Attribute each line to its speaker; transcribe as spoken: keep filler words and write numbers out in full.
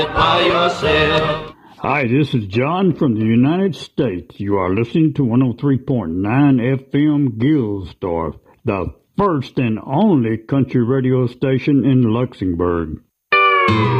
Speaker 1: by yourself.
Speaker 2: Hi, this is John from the United States. You are listening to one oh three point nine F M Gilsdorf, the first and only country radio station in Luxembourg.